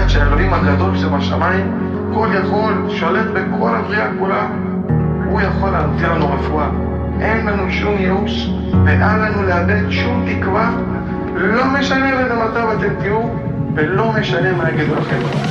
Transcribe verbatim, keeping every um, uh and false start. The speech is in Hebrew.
לדעת שהאלוהים הגדול שבשמיים, כל יכול, שולט בכל הבריאה כולה, הוא יכול להמציא לנו רפואה. אין לנו שום ייאוש, ואל לנו לאבד שום תקווה, לא משנה באיזה מצב אתם תהיו, ולא משנה מה יגידו לכם.